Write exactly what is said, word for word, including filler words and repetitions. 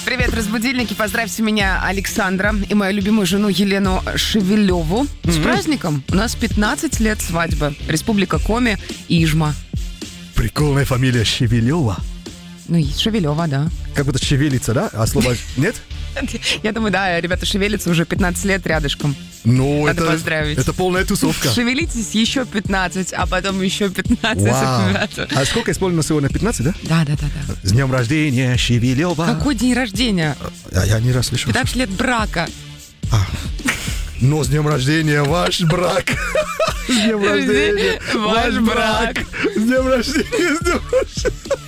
Привет, разбудильники. Поздравьте меня, Александра, и мою любимую жену Елену Шевелеву. Mm-hmm. С праздником. У нас пятнадцать лет свадьбы. Республика Коми, Ижма. Прикольная фамилия Шевелева. Ну, Шевелева, да. Как будто шевелится, да? А слово нет? Я думаю, да, ребята шевелятся уже пятнадцать лет рядышком. Ну, Надо это, поздравить. Это полная тусовка. Шевелитесь еще пятнадцать, а потом еще пятнадцать. Ребята. А сколько исполнено сегодня? пятнадцать, да? Да, да, да, да. С днем рождения, Шевелева. Какой день рождения? А, я не раз слышал. пятнадцать лет брака. А. Но с днем рождения ваш брак. С днем рождения ваш брак. С днем рождения, с днем рождения.